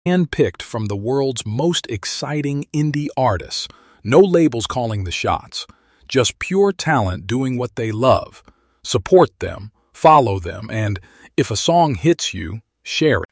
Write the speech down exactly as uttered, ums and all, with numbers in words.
Handpicked from the world's most exciting indie artists. No labels calling the shots. Just pure talent doing what they love. Support them, follow them, and if a song hits you, share it.